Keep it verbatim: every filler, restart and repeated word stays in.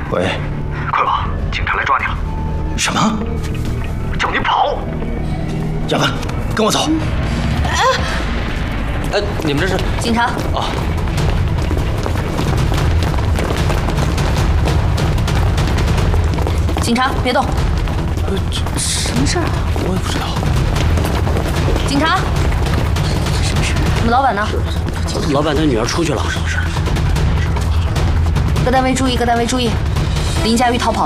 喂， 快跑！警察来抓你了！ 什么？ 叫你跑！ 亚凡，跟我走。 哎，你们这是？ 警察。 啊。 警察，别动。 呃，这什么事儿啊？ 我也不知道。 警察。什么事？我们老板呢？ 老板他女儿出去了。什么事？ 各单位注意，各单位注意，林佳玉逃跑了。